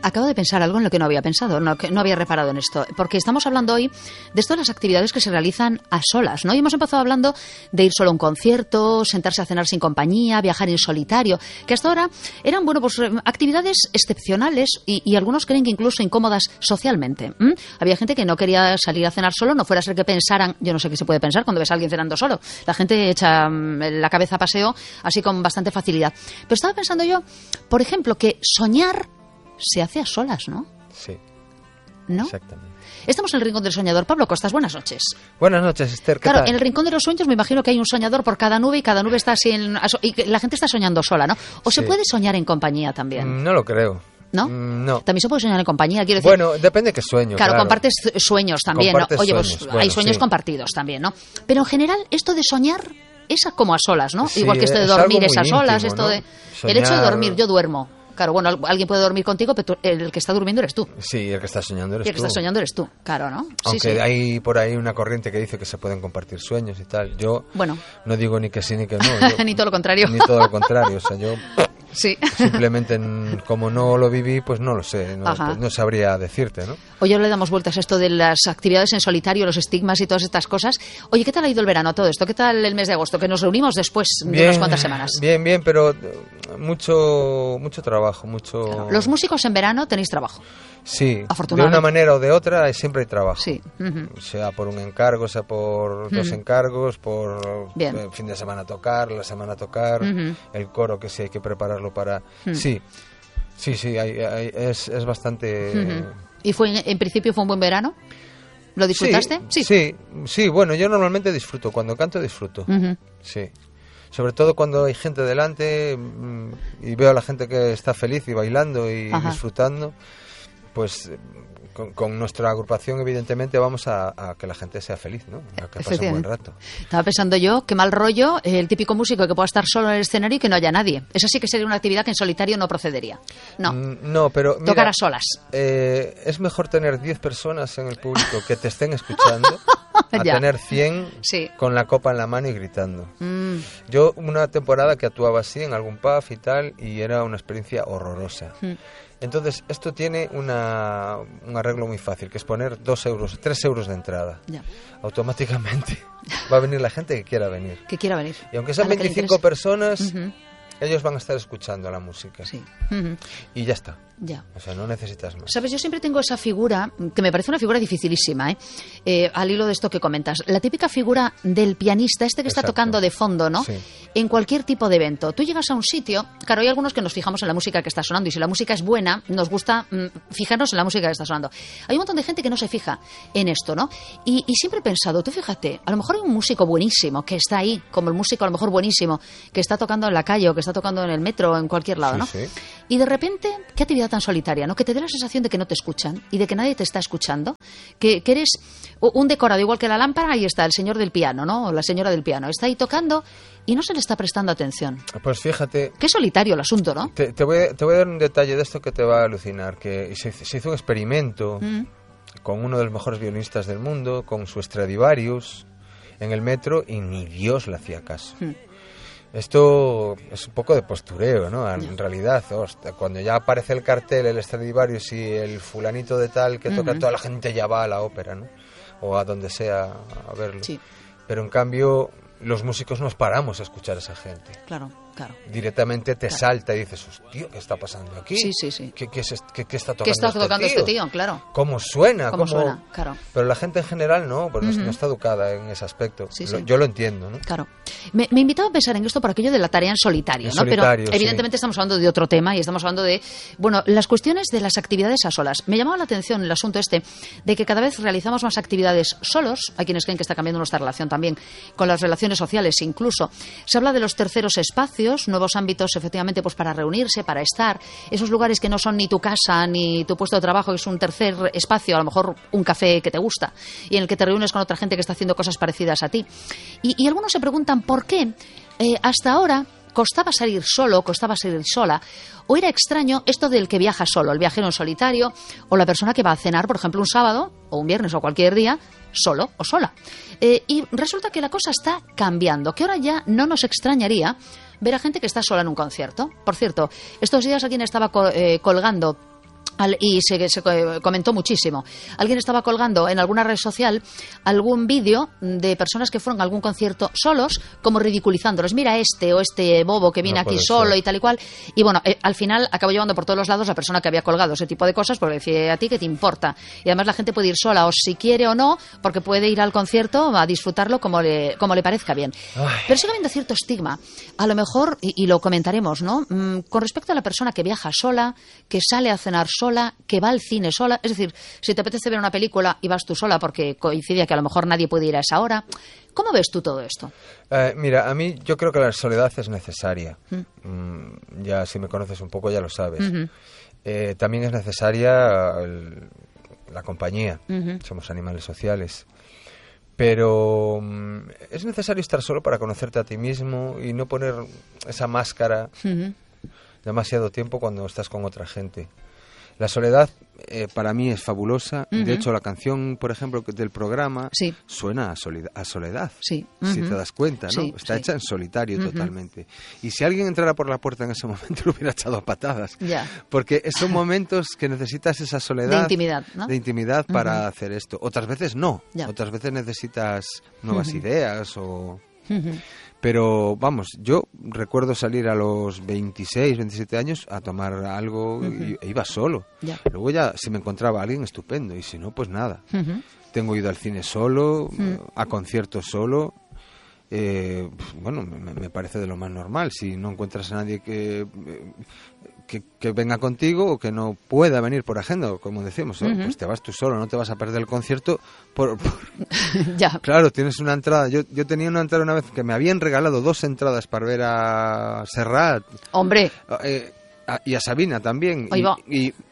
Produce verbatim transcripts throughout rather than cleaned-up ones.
Acabo de pensar algo en lo que no había pensado, no, que no había reparado en esto, porque estamos hablando hoy de esto de las actividades que se realizan a solas, ¿no? Y hemos empezado hablando de ir solo a un concierto, sentarse a cenar sin compañía, viajar en solitario, que hasta ahora eran, bueno, pues actividades excepcionales y, y algunos creen que incluso incómodas socialmente. ¿Mm? Había gente que no quería salir a cenar solo, no fuera a ser que pensaran, yo no sé qué se puede pensar cuando ves a alguien cenando solo. La gente echa la cabeza a paseo así con bastante facilidad. Pero estaba pensando yo, por ejemplo, que soñar se hace a solas, ¿no? Sí. ¿No? Exactamente. Estamos en el Rincón del Soñador. Pablo Costas, buenas noches. Buenas noches, Esther. ¿Qué claro, tal? En el Rincón de los Sueños me imagino que hay un soñador por cada nube y cada nube está así en... y que la gente está soñando sola, ¿no? ¿O sí. se puede soñar en compañía también? No lo creo. ¿No? No. También se puede soñar en compañía, quiero decir... Bueno, depende de qué sueño, Claro, claro. compartes sueños también, compartes ¿no? Oye, sueños. pues Bueno, hay sueños sí. compartidos también, ¿no? Pero en general, esto de soñar es como a solas, ¿no? Sí, Igual que esto de es dormir algo es a muy solas, íntimo, esto ¿no? de... Soñar... El hecho de dormir, yo duermo. Claro, bueno, alguien puede dormir contigo, pero tú, el que está durmiendo eres tú. Sí, el que está soñando eres y el que tú. está soñando eres tú, claro, ¿no? Aunque sí, sí. hay por ahí una corriente que dice que se pueden compartir sueños y tal. Yo bueno. no digo ni que sí ni que no. Yo, ni todo lo contrario. Ni todo lo contrario. O sea, yo sí. simplemente, como no lo viví, pues no lo sé. No, pues no sabría decirte, ¿no? Oye, ahora le damos vueltas a esto de las actividades en solitario, los estigmas y todas estas cosas. Oye, ¿qué tal ha ido el verano a todo esto? ¿Qué tal el mes de agosto? Que nos reunimos después de bien, unas cuantas semanas. Bien, bien, pero mucho mucho trabajo, mucho... Claro. Los músicos en verano tenéis trabajo. Sí, afortunadamente. De una manera o de otra siempre hay trabajo. Sí. Uh-huh. Sea por un encargo, sea por uh-huh. dos encargos, por bien. el fin de semana tocar, la semana tocar, uh-huh. el coro que sí hay que prepararlo para... Uh-huh. Sí, sí, sí, hay, hay, es, es bastante... Uh-huh. ¿Y fue en, en principio fue un buen verano? ¿Lo disfrutaste? Sí, sí, sí, sí, bueno, yo normalmente disfruto, cuando canto disfruto, uh-huh. sí. Sobre todo cuando hay gente delante y veo a la gente que está feliz y bailando y Ajá. disfrutando, pues con, con nuestra agrupación evidentemente vamos a, a que la gente sea feliz, ¿no? A que pase un buen rato. Estaba pensando yo, qué mal rollo el típico músico que pueda estar solo en el escenario y que no haya nadie. Eso sí que sería una actividad que en solitario no procedería. No, mm, no pero mira, tocar a solas. Eh, es mejor tener diez personas en el público que te estén escuchando a tener cien sí. con la copa en la mano y gritando. Mm. Yo una temporada que actuaba así en algún pub y tal y era una experiencia horrorosa. Mm. Entonces, esto tiene una, un arreglo muy fácil, que es poner dos euros, tres euros de entrada. Ya. Automáticamente va a venir la gente que quiera venir. Que quiera venir. Y aunque sean veinticinco personas, uh-huh. ellos van a estar escuchando la música. Sí. Uh-huh. Y ya está. Ya. O sea, no necesitas más. Sabes, yo siempre tengo esa figura, que me parece una figura dificilísima, ¿eh? Eh, al hilo de esto que comentas. La típica figura del pianista, este que Exacto. está tocando de fondo, ¿no? Sí. En cualquier tipo de evento. Tú llegas a un sitio, claro, hay algunos que nos fijamos en la música que está sonando, y si la música es buena, nos gusta mmm, fijarnos en la música que está sonando. Hay un montón de gente que no se fija en esto, ¿no? Y, y siempre he pensado, tú fíjate, a lo mejor hay un músico buenísimo que está ahí, como el músico a lo mejor buenísimo, que está tocando en la calle o que está tocando en el metro o en cualquier lado, sí, ¿no? Sí. Y de repente, qué actividad tan solitaria, ¿no? Que te dé la sensación de que no te escuchan y de que nadie te está escuchando, que, que eres un decorado, igual que la lámpara, ahí está el señor del piano, ¿no? O la señora del piano, está ahí tocando y no se le está prestando atención. Pues fíjate... Qué solitario el asunto, ¿no? Te, te, voy, a, te voy a dar un detalle de esto que te va a alucinar, que se, se hizo un experimento mm. con uno de los mejores violinistas del mundo, con su Stradivarius, en el metro, y ni Dios le hacía caso. Mm. Esto es un poco de postureo, ¿no? En yeah. realidad, hostia, cuando ya aparece el cartel, el Stradivarius y el fulanito de tal que toca, uh-huh. toda la gente ya va a la ópera, ¿no? O a donde sea a verlo. Sí. Pero en cambio, los músicos nos paramos a escuchar a esa gente. Claro, claro. Directamente te claro. salta y dices, hostia, ¿qué está pasando aquí? Sí, sí, sí. ¿Qué, qué, es, qué, qué está tocando, ¿Qué está este, tocando tío? este tío? Claro. ¿Cómo suena? ¿Cómo, ¿Cómo suena? Claro. Pero la gente en general no, porque uh-huh. no está educada en ese aspecto. Sí, lo, sí. Yo lo entiendo, ¿no? Claro. Me, me invitaba a pensar en esto por aquello de la tarea en solitario, en ¿no? solitario, Pero evidentemente sí. estamos hablando de otro tema y estamos hablando de, bueno, las cuestiones de las actividades a solas. Me llamaba la atención el asunto este de que cada vez realizamos más actividades solos. Hay quienes creen que está cambiando nuestra relación también con las relaciones sociales incluso. Se habla de los terceros espacios, nuevos ámbitos efectivamente pues para reunirse, para estar, esos lugares que no son ni tu casa ni tu puesto de trabajo, es un tercer espacio, a lo mejor un café que te gusta y en el que te reúnes con otra gente que está haciendo cosas parecidas a ti. Y, y algunos se preguntan por qué eh, hasta ahora costaba salir solo, costaba salir sola, o era extraño esto del que viaja solo, el viajero en solitario, o la persona que va a cenar, por ejemplo, un sábado, o un viernes, o cualquier día, solo o sola. Eh, y resulta que la cosa está cambiando, que ahora ya no nos extrañaría ver a gente que está sola en un concierto. Por cierto, estos días alguien estaba co- eh, colgando Al, y se, se comentó muchísimo. Alguien estaba colgando en alguna red social algún vídeo de personas que fueron a algún concierto solos, como ridiculizándolos. Mira este o este bobo que viene no aquí solo ser. Y tal y cual. Y bueno, eh, al final acabó llevando por todos los lados la persona que había colgado ese tipo de cosas, porque decía, a ti qué te importa. Y además la gente puede ir sola, o si quiere o no, porque puede ir al concierto a disfrutarlo como le, como le parezca bien. Ay. Pero sigue habiendo cierto estigma. A lo mejor, y, y lo comentaremos, ¿no? Mm, con respecto a la persona que viaja sola, que sale a cenar sola, que va al cine sola, es decir, si te apetece ver una película y vas tú sola porque coincide que a lo mejor nadie puede ir a esa hora, ¿cómo ves tú todo esto? Eh, mira, a mí yo creo que la soledad es necesaria. ¿Mm? Mm, ya si me conoces un poco ya lo sabes. Uh-huh. Eh, también es necesaria el, la compañía. Uh-huh. Somos animales sociales. Pero um, es necesario estar solo para conocerte a ti mismo y no poner esa máscara uh-huh. demasiado tiempo cuando estás con otra gente. La soledad eh, para mí es fabulosa. Uh-huh. De hecho, la canción, por ejemplo, del programa sí. suena a, solida- a soledad, sí. uh-huh. si te das cuenta, ¿no? Sí, Está sí. hecha en solitario uh-huh. totalmente. Y si alguien entrara por la puerta en ese momento, lo hubiera echado a patadas. Yeah. Porque son momentos que necesitas esa soledad. De intimidad, ¿no? De intimidad uh-huh. para hacer esto. Otras veces no. Yeah. Otras veces necesitas nuevas uh-huh. ideas o... Uh-huh. Pero, vamos, yo recuerdo salir a los veintiséis, veintisiete años a tomar algo uh-huh. y e iba solo. Yeah. Luego ya, si me encontraba alguien, estupendo. Y si no, pues nada. Uh-huh. Tengo ido al cine solo, uh-huh. a conciertos solo. Eh, bueno, me, me parece de lo más normal. Si no encuentras a nadie que, que, que venga contigo o que no pueda venir por agenda, como decimos, uh-huh. pues te vas tú solo, no te vas a perder el concierto por... por... ya. Claro, tienes una entrada. Yo, yo tenía una entrada una vez que me habían regalado dos entradas para ver a Serrat. ¡Hombre! Eh, a, y a Sabina también. Y, y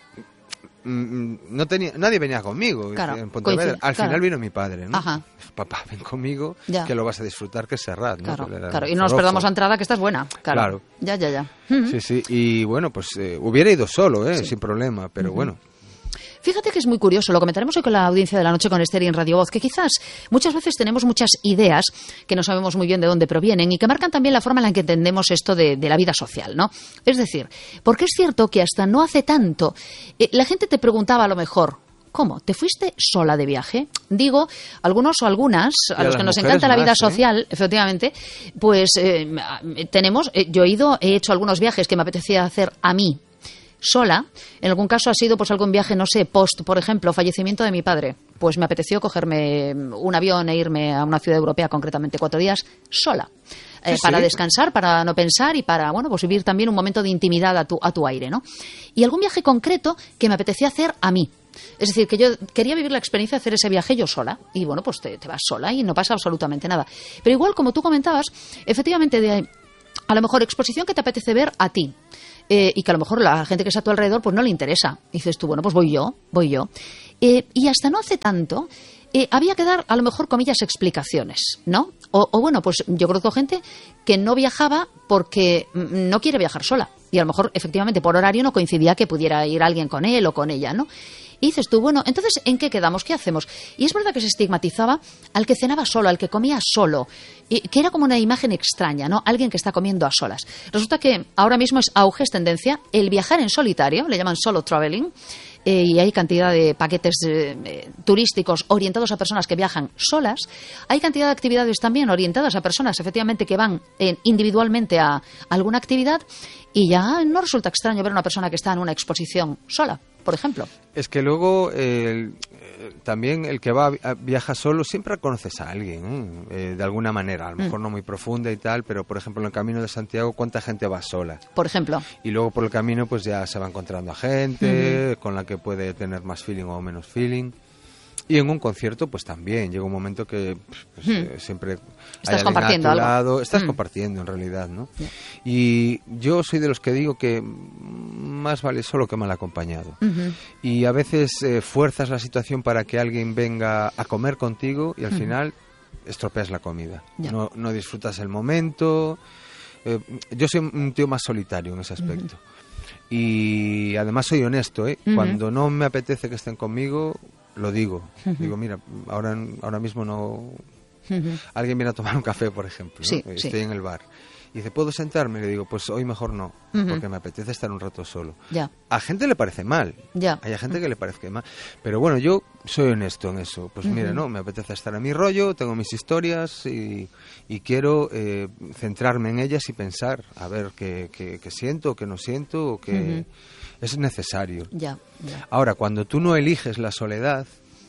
no tenía, nadie venía conmigo claro, en Pontevedra. Al claro. final vino mi padre, ¿no? Ajá. Papá, ven conmigo, ya. que lo vas a disfrutar, que es Serrat, ¿no? Claro, claro. Y no nos perdamos la entrada, que esta es buena. Claro. claro. Ya, ya, ya. Uh-huh. Sí, sí. Y bueno, pues eh, hubiera ido solo, ¿eh? Sí. Sin problema, pero uh-huh. bueno. Fíjate que es muy curioso, lo comentaremos hoy con la audiencia de la noche con Esther y en Radio Voz, que quizás muchas veces tenemos muchas ideas que no sabemos muy bien de dónde provienen y que marcan también la forma en la que entendemos esto de, de la vida social, ¿no? Es decir, porque es cierto que hasta no hace tanto eh, la gente te preguntaba a lo mejor, ¿cómo? ¿Te fuiste sola de viaje? Digo, algunos o algunas, a los que nos encanta la vida más, social, ¿eh? Efectivamente, pues eh, tenemos, eh, yo he ido, he hecho algunos viajes que me apetecía hacer a mí, sola. En algún caso ha sido pues algún viaje, no sé, post, por ejemplo, fallecimiento de mi padre. Pues me apeteció cogerme un avión e irme a una ciudad europea, concretamente cuatro días, sola. Eh, ¿Sí? Para descansar, para no pensar y para, bueno, pues vivir también un momento de intimidad a tu, a tu aire, ¿no? Y algún viaje concreto que me apetecía hacer a mí. Es decir, que yo quería vivir la experiencia de hacer ese viaje yo sola. Y bueno, pues te, te vas sola y no pasa absolutamente nada. Pero igual, como tú comentabas, efectivamente, de, a lo mejor exposición que te apetece ver a ti. Eh, y que a lo mejor la gente que está a tu alrededor pues no le interesa. Y dices tú, bueno, pues voy yo, voy yo. Eh, y hasta no hace tanto eh, había que dar, a lo mejor, comillas, explicaciones, ¿no? O, o bueno, pues yo conozco gente que no viajaba porque no quiere viajar sola. Y a lo mejor, efectivamente, por horario no coincidía que pudiera ir alguien con él o con ella, ¿no? Y dices tú, bueno, entonces, ¿en qué quedamos? ¿Qué hacemos? Y es verdad que se estigmatizaba al que cenaba solo, al que comía solo, y que era como una imagen extraña, ¿no? Alguien que está comiendo a solas. Resulta que ahora mismo es auge, es tendencia, el viajar en solitario, le llaman solo traveling, eh, y hay cantidad de paquetes eh, eh, turísticos orientados a personas que viajan solas. Hay cantidad de actividades también orientadas a personas, efectivamente, que van eh, individualmente a, a alguna actividad, y ya no resulta extraño ver a una persona que está en una exposición sola, por ejemplo. Es que luego eh, también el que va a viaja solo siempre conoces a alguien, ¿eh? Eh, de alguna manera, a lo mejor mm. no muy profunda y tal, pero por ejemplo en el Camino de Santiago, ¿cuánta gente va sola? Por ejemplo. Y luego por el camino pues ya se va encontrando a gente mm-hmm. con la que puede tener más feeling o menos feeling. Y en un concierto, pues también llega un momento que pues, mm. eh, siempre estás compartiendo a tu lado. Algo. Estás mm. compartiendo en realidad, ¿no? Yeah. Y yo soy de los que digo que más vale solo que mal acompañado. Mm-hmm. Y a veces eh, fuerzas la situación para que alguien venga a comer contigo y al mm. final estropeas la comida. Yeah. No, no disfrutas el momento. Eh, yo soy un tío más solitario en ese aspecto. Mm-hmm. Y además soy honesto, ¿eh? Mm-hmm. Cuando no me apetece que estén conmigo, lo digo. Uh-huh. Digo, mira, ahora, ahora mismo no... Uh-huh. Alguien viene a tomar un café, por ejemplo, ¿no? Sí, Estoy sí. en el bar. Y dice, ¿puedo sentarme? Y le digo, pues hoy mejor no, Uh-huh. porque me apetece estar un rato solo. Ya. A gente le parece mal. Ya. Hay gente que le parece mal. Pero bueno, yo soy honesto en eso. Pues Uh-huh. mira, no, me apetece estar a mi rollo, tengo mis historias y, y quiero eh, centrarme en ellas y pensar, a ver qué, qué, qué siento, qué no siento, o qué Uh-huh. es necesario. Ya, ya. Ahora, cuando tú no eliges la soledad,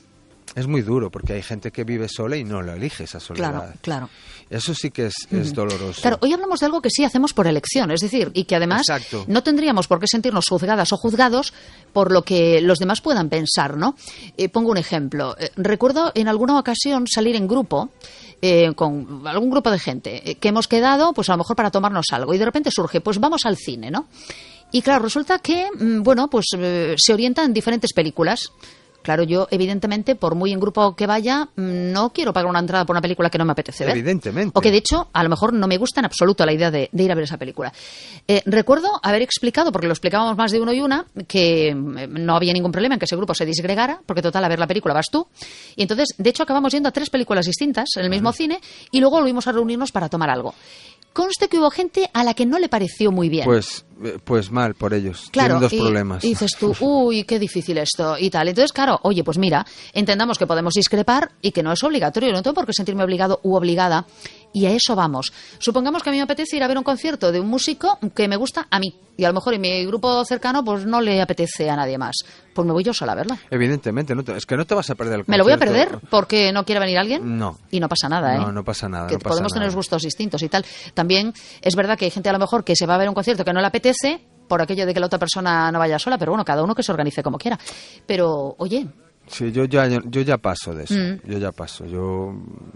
es muy duro, porque hay gente que vive sola y no la elige esa soledad. Claro, claro. Eso sí que es, es doloroso. Claro, hoy hablamos de algo que sí hacemos por elección, es decir, y que además Exacto. no tendríamos por qué sentirnos juzgadas o juzgados por lo que los demás puedan pensar, ¿no? Eh, pongo un ejemplo. Eh, recuerdo en alguna ocasión salir en grupo eh, con algún grupo de gente eh, que hemos quedado, pues a lo mejor para tomarnos algo, y de repente surge, pues vamos al cine, ¿no? Y claro, resulta que, mm, bueno, pues eh, se orienta en diferentes películas. Claro, yo, evidentemente, por muy en grupo que vaya, no quiero pagar una entrada por una película que no me apetece ver. Evidentemente. O que, de hecho, a lo mejor no me gusta en absoluto la idea de, de ir a ver esa película. Eh, recuerdo haber explicado, porque lo explicábamos más de uno y una, que eh, no había ningún problema en que ese grupo se disgregara, porque total, a ver la película vas tú. Y entonces, de hecho, acabamos yendo a tres películas distintas en el mismo uh-huh. cine y luego volvimos a reunirnos para tomar algo. Conste que hubo gente a la que no le pareció muy bien. Pues, pues mal por ellos. Claro, tienen dos y, problemas. Y dices tú, uy, qué difícil esto y tal. Entonces, claro, oye, pues mira, entendamos que podemos discrepar y que no es obligatorio. No tengo por qué sentirme obligado u obligada. Y a eso vamos. Supongamos que a mí me apetece ir a ver un concierto de un músico que me gusta a mí. Y a lo mejor en mi grupo cercano pues no le apetece a nadie más. Pues me voy yo sola a verla. Evidentemente, no te, es que no te vas a perder el concierto. ¿Me lo voy a perder porque no quiere venir alguien? No. Y no pasa nada, ¿eh? No, no pasa nada. Que no pasa podemos nada. tener gustos distintos y tal. También es verdad que hay gente a lo mejor que se va a ver un concierto que no le apetece por aquello de que la otra persona no vaya sola, pero bueno, cada uno que se organice como quiera. Pero, oye... Sí, yo ya, yo ya paso de eso. Mm. Yo ya paso. Yo,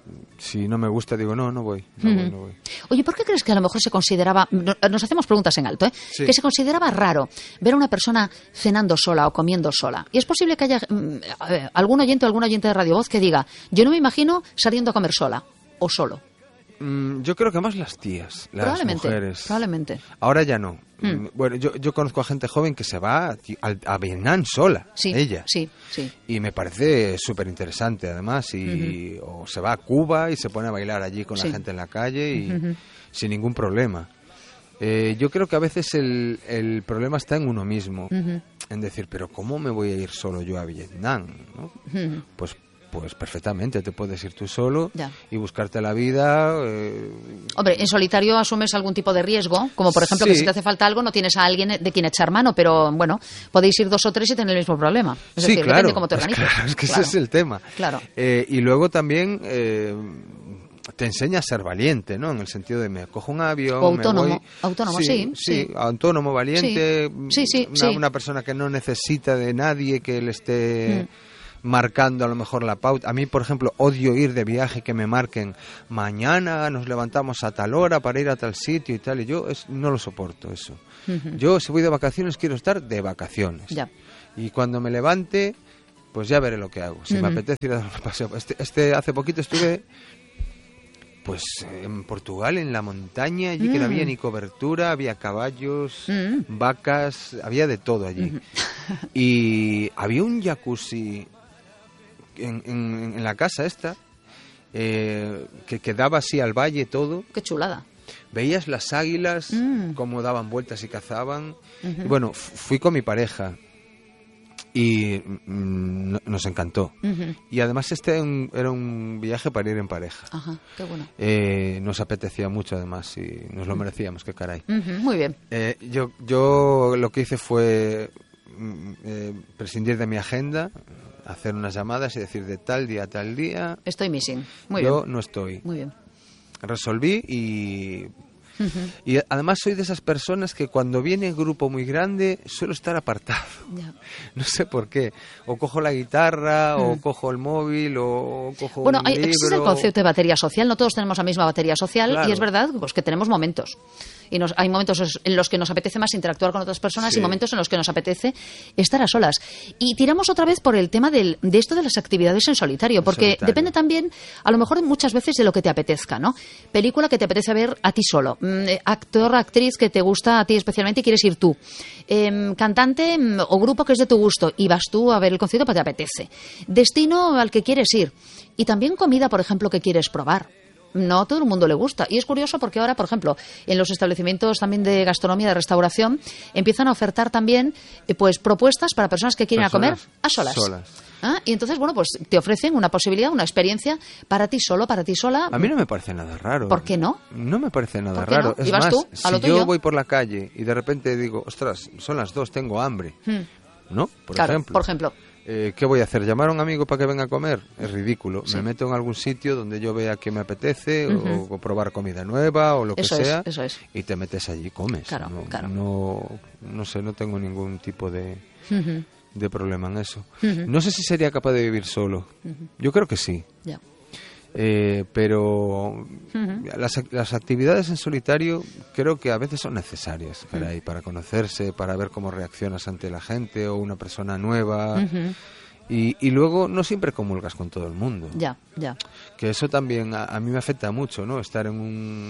si no me gusta, digo, no, no voy. No, mm. voy, no voy. Oye, ¿por qué crees que a lo mejor se consideraba... Nos hacemos preguntas en alto, ¿eh? Sí. Que se consideraba raro ver a una persona cenando sola o comiendo sola. Y es posible que haya mm, algún oyente o algún oyente de Radio Voz que diga, yo no me imagino saliendo a comer sola o solo. Mm, yo creo que más las tías, las probablemente, mujeres. Probablemente. Ahora ya no. Mm. Bueno, yo, yo conozco a gente joven que se va a, a Vietnam sola, sí, ella. Sí, sí. Y me parece súper interesante, además. Y, uh-huh. O se va a Cuba y se pone a bailar allí con sí. la gente en la calle y uh-huh. sin ningún problema. Eh, yo creo que a veces el, el problema está en uno mismo. Uh-huh. En decir, pero ¿cómo me voy a ir solo yo a Vietnam? ¿No? Uh-huh. Pues Pues perfectamente, te puedes ir tú solo ya. y buscarte la vida. Eh... Hombre, en solitario asumes algún tipo de riesgo, como por ejemplo sí. que si te hace falta algo no tienes a alguien de quien echar mano, pero bueno, podéis ir dos o tres y tener el mismo problema. Es sí, decir, claro, depende cómo te organices. Claro, es que claro. ese es el tema. Claro. Eh, y luego también... Eh, te enseña a ser valiente, ¿no? En el sentido de me cojo un avión, o autónomo, me voy... autónomo, sí, sí, sí, sí, autónomo, valiente, sí, sí, una, sí. una persona que no necesita de nadie que le esté mm. marcando a lo mejor la pauta. A mí, por ejemplo, odio ir de viaje que me marquen mañana nos levantamos a tal hora para ir a tal sitio y tal, y yo es, no lo soporto eso. Uh-huh. Yo si voy de vacaciones quiero estar de vacaciones. Ya. Y cuando me levante, pues ya veré lo que hago. Si uh-huh. me apetece ir a dar un paseo. Este, este hace poquito estuve pues en Portugal, en la montaña, allí mm. que no había ni cobertura, había caballos, mm. vacas, había de todo allí. Mm. Y había un jacuzzi en, en, en la casa esta, eh, que, que daba así al valle todo. ¡Qué chulada! Veías las águilas, mm. cómo daban vueltas y cazaban. Uh-huh. Y bueno, f- fui con mi pareja. Y mm, nos encantó. Uh-huh. Y además este era un, era un viaje para ir en pareja. Ajá, qué bueno. Eh, nos apetecía mucho además y nos lo merecíamos, qué caray. Uh-huh, muy bien. Eh, yo, yo lo que hice fue eh, prescindir de mi agenda, hacer unas llamadas y decir de tal día a tal día... Estoy missing. Muy yo bien. no estoy. Muy bien. Resolví y... Uh-huh. Y además soy de esas personas que cuando viene el grupo muy grande suelo estar apartado. Yeah. No sé por qué. O cojo la guitarra, uh-huh. o cojo el móvil, o cojo bueno, un hay, libro. Existe el concepto de batería social. No todos tenemos la misma batería social. Claro. Y es verdad pues, que tenemos momentos. Y nos, hay momentos en los que nos apetece más interactuar con otras personas sí. y momentos en los que nos apetece estar a solas. Y tiramos otra vez por el tema del, de esto de las actividades en solitario, porque solitario. Depende también, a lo mejor muchas veces, de lo que te apetezca, ¿no? Película que te apetece ver a ti solo, mm, actor, actriz que te gusta a ti especialmente y quieres ir tú, eh, cantante mm, o grupo que es de tu gusto y vas tú a ver el concierto porque te apetece, destino al que quieres ir y también comida, por ejemplo, que quieres probar. no a todo el mundo le gusta. Y es curioso porque ahora, por ejemplo, en los establecimientos también de gastronomía, de restauración, empiezan a ofertar también eh, pues propuestas para personas que quieren Personas a comer a solas. solas. ¿Ah? Y entonces, bueno, pues te ofrecen una posibilidad, una experiencia para ti solo, para ti sola. A mí no me parece nada raro. ¿Por qué no? No me parece nada ¿Por qué raro. no? Es ¿Y vas más, tú a si lo tuyo? yo voy por la calle y de repente digo, ostras, son las dos, tengo hambre, Hmm. ¿no? Por Claro, ejemplo. por ejemplo. Eh, ¿Qué voy a hacer? ¿Llamar a un amigo para que venga a comer? Es ridículo. Sí. Me meto en algún sitio donde yo vea que me apetece Ujú. o, o probar comida nueva o lo Eso que es, sea. eso es. Y te metes allí y comes. Claro, no, claro. No, no sé, no tengo ningún tipo de, Ujú. de problema en eso. Ujú. No sé si sería capaz de vivir solo. Yo creo que sí. Ya. Eh, pero Ujú. las, ac- las actividades en solitario creo que a veces son necesarias, caray, para conocerse, para ver cómo reaccionas ante la gente o una persona nueva. Ujú. Y, y luego no siempre comulgas con todo el mundo. Ya, ya. Que eso también a, a mí me afecta mucho, ¿no? Estar en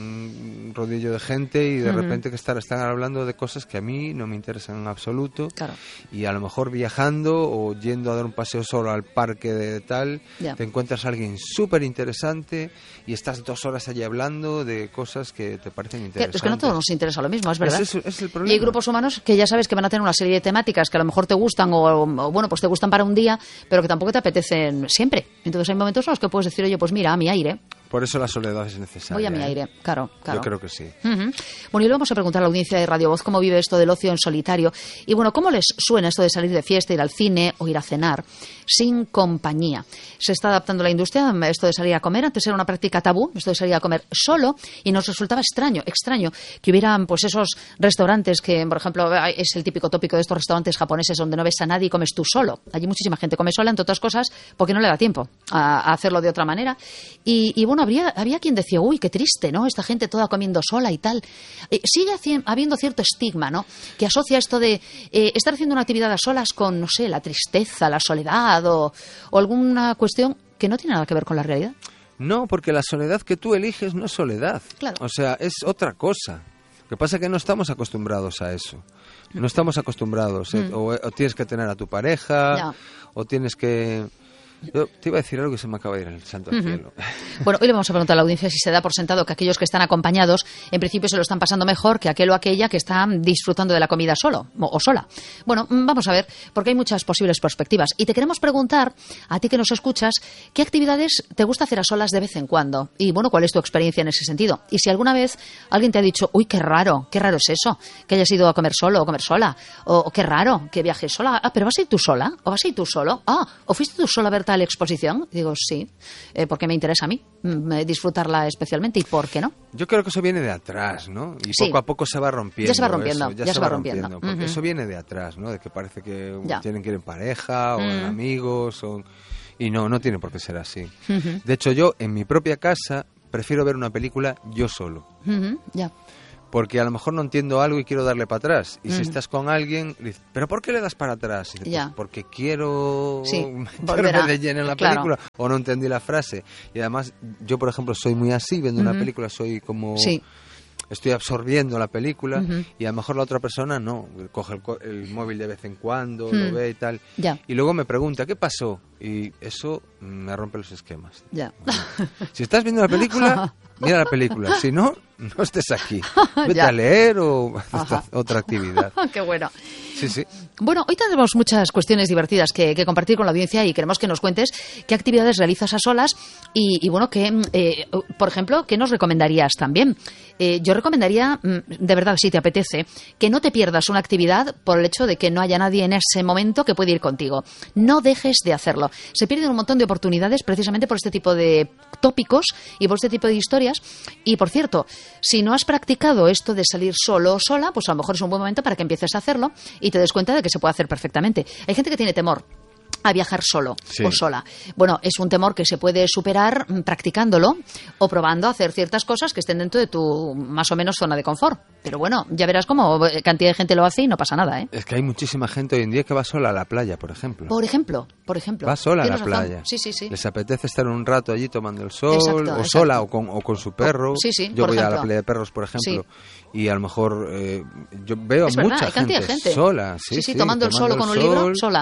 un rodillo de gente y de Ujú. repente que estar, están hablando de cosas que a mí no me interesan en absoluto. Claro. Y a lo mejor viajando o yendo a dar un paseo solo al parque de tal, Ya. te encuentras a alguien súper interesante y estás dos horas allí hablando de cosas que te parecen Que- interesantes. Es que no a todos nos interesa lo mismo, es verdad. Es eso, es el Y problema. hay grupos humanos que ya sabes que van a tener una serie de temáticas que a lo mejor te gustan o, o, bueno, pues te gustan para un día, pero que tampoco te apetecen siempre. Entonces hay momentos en los que puedes decir, oye, pues mira, a mi aire, Por eso la soledad es necesaria. voy a mi ¿eh? aire, claro, claro. Yo creo que sí. Ujú. Bueno, y le vamos a preguntar a la audiencia de Radio Voz cómo vive esto del ocio en solitario. Y bueno, ¿cómo les suena esto de salir de fiesta, ir al cine o ir a cenar sin compañía? Se está adaptando la industria, esto de salir a comer. Antes era una práctica tabú, esto de salir a comer solo, y nos resultaba extraño, extraño que hubieran pues esos restaurantes que, por ejemplo, es el típico tópico de estos restaurantes japoneses donde no ves a nadie y comes tú solo. Allí muchísima gente come sola, entre otras cosas, porque no le da tiempo a, a hacerlo de otra manera. Y, y bueno, habría, había quien decía, uy, qué triste, ¿no? Esta gente toda comiendo sola y tal. Eh, sigue haci- habiendo cierto estigma, ¿no? Que asocia esto de eh, estar haciendo una actividad a solas con, no sé, la tristeza, la soledad o, o alguna cuestión que no tiene nada que ver con la realidad. No, porque la soledad que tú eliges no es soledad. Claro. O sea, es otra cosa. Lo que pasa es que no estamos acostumbrados a eso. No estamos acostumbrados. ¿eh? Mm. O, o tienes que tener a tu pareja, Ya. o tienes que... Yo te iba a decir algo que se me acaba de ir en el santo al Ujú. cielo. Bueno, hoy le vamos a preguntar a la audiencia si se da por sentado que aquellos que están acompañados en principio se lo están pasando mejor que aquel o aquella que está disfrutando de la comida solo o, o sola. Bueno, mm, vamos a ver, porque hay muchas posibles perspectivas. Y te queremos preguntar, a ti que nos escuchas, ¿qué actividades te gusta hacer a solas de vez en cuando? Y bueno, ¿cuál es tu experiencia en ese sentido? Y si alguna vez alguien te ha dicho, uy, qué raro, qué raro es eso, que hayas ido a comer solo o comer sola, o, o qué raro, que viajes sola, ah, pero ¿vas a ir tú sola? ¿O vas a ir tú solo? Ah, ¿o fuiste tú sola a ver tal exposición? Digo, sí, eh, porque me interesa a mí mm, disfrutarla especialmente. ¿Y por qué no? Yo creo que eso viene de atrás, ¿no? Y Sí. poco a poco se va rompiendo. Ya se va rompiendo, eso, ya se va rompiendo. Porque Ujú. eso viene de atrás, ¿no? De que parece que Ya. tienen que ir en pareja o en Mm. amigos. O... Y no, no tiene por qué ser así. Ujú. De hecho, yo en mi propia casa prefiero ver una película yo solo. Ujú, ya. Porque a lo mejor no entiendo algo y quiero darle para atrás. Y si Mm. estás con alguien, dices, ¿pero por qué le das para atrás? Y dices, Ya. pues porque quiero Sí, volver meterme a- de lleno en la claro. película. O no entendí la frase. Y además, yo por ejemplo soy muy así, viendo una Ujú. película, soy como... Sí. Estoy absorbiendo la película Ujú. y a lo mejor la otra persona no. Coge el, co- el móvil de vez en cuando, Mm. lo ve y tal. Ya. Y luego me pregunta, ¿qué pasó? Y eso mm, me rompe los esquemas. Ya. Si estás viendo la película, mira la película. Si no, no estés aquí. Vete Ya. a leer o haz Ajá. otra actividad. Qué bueno. Sí, sí. Bueno, hoy tendremos muchas cuestiones divertidas que, que compartir con la audiencia y queremos que nos cuentes qué actividades realizas a solas y, y bueno, que, eh, por ejemplo, ¿qué nos recomendarías también? Eh, yo recomendaría, mm, de verdad, si te apetece, que no te pierdas una actividad por el hecho de que no haya nadie en ese momento que puede ir contigo. No dejes de hacerlo. Se pierden un montón de oportunidades precisamente por este tipo de tópicos y por este tipo de historias. Y, por cierto, si no has practicado esto de salir solo o sola, pues a lo mejor es un buen momento para que empieces a hacerlo y te des cuenta de que se puede hacer perfectamente. Hay gente que tiene temor a viajar solo Sí. o sola. Bueno, es un temor que se puede superar mm, practicándolo o probando a hacer ciertas cosas que estén dentro de tu más o menos zona de confort. Pero bueno, ya verás cómo eh, cantidad de gente lo hace y no pasa nada, ¿eh? Es que hay muchísima gente hoy en día que va sola a la playa, por ejemplo. Por ejemplo, por ejemplo. Va sola a la Tienes razón. playa. Sí, sí, sí. Les apetece estar un rato allí tomando el sol, Exacto, o exacto. sola, o con, o con su perro. Sí, sí, Yo por voy a la ejemplo. playa de perros, por ejemplo, y a lo mejor eh, yo veo Es a verdad, mucha hay cantidad gente, de gente. sola. Sí, Sí, sí, tomando el sol o con un sol, libro, sola.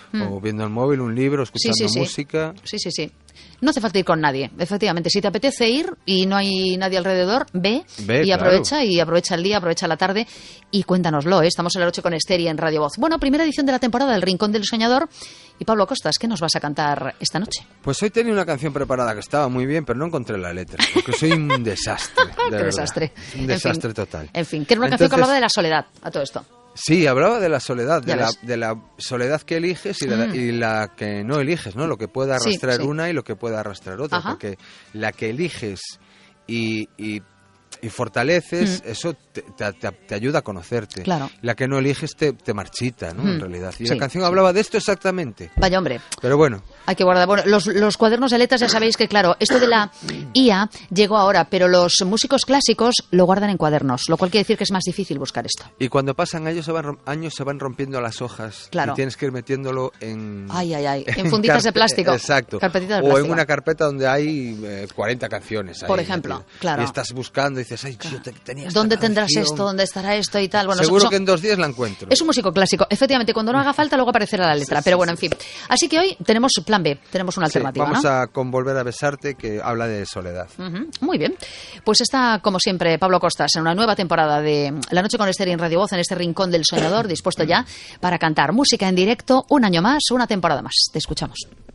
Mm. O viendo el móvil, un libro, escuchando sí, sí, sí. música. Sí, sí, sí. No hace falta ir con nadie, efectivamente. Si te apetece ir y no hay nadie alrededor, ve, ve y claro. aprovecha, y aprovecha el día, aprovecha la tarde y cuéntanoslo, ¿eh? Estamos en la noche con Esther y en Radio Voz. Bueno, primera edición de la temporada del Rincón del Soñador. Y Pablo Costas, ¿qué nos vas a cantar esta noche? Pues hoy tenía una canción preparada que estaba muy bien, pero no encontré la letra, porque soy un desastre. De Qué desastre. Un desastre en fin, total. En fin, que era una Entonces, canción que hablaba de la soledad, a todo esto. Sí, hablaba de la soledad, de la, ves. de la soledad que eliges y, mm. la, y la que no eliges, ¿no? Lo que puede arrastrar sí, sí. una y lo que puede arrastrar otra, Ajá. porque la que eliges y, y, y fortaleces, mm. eso te, te, te ayuda a conocerte. Claro. La que no eliges te, te marchita, ¿no? Mm. En realidad. Y sí, la canción sí. hablaba de esto exactamente. Vaya hombre. Pero bueno. Hay que guardar. Bueno, los, los cuadernos de letras ya sabéis que, claro, esto de la I A llegó ahora, pero los músicos clásicos lo guardan en cuadernos, lo cual quiere decir que es más difícil buscar esto. Y cuando pasan años se van, años se van rompiendo las hojas. Claro. Y tienes que ir metiéndolo en... Ay, ay, ay. En funditas de plástico. Exacto. Carpetitas de o plástico. en una carpeta donde hay eh, cuarenta canciones. Por ahí, ejemplo, metido. claro. Y estás buscando y dices, ay, yo te, tenía esta ¿Dónde canción? tendrás esto? ¿Dónde estará esto y tal? Bueno, seguro son, que en dos días la encuentro. Es un músico clásico. Efectivamente, cuando no haga falta, luego aparecerá la letra. Sí, Pero sí, bueno, sí. en fin. Así que hoy tenemos plan B, tenemos una Sí, alternativa, vamos ¿no? a con Volver a besarte, que habla de soledad. Uh-huh. Muy bien. Pues está, como siempre, Pablo Costas en una nueva temporada de La Noche con Esther en Radio Voz, en este Rincón del Soñador, dispuesto ya para cantar música en directo un año más, una temporada más. Te escuchamos.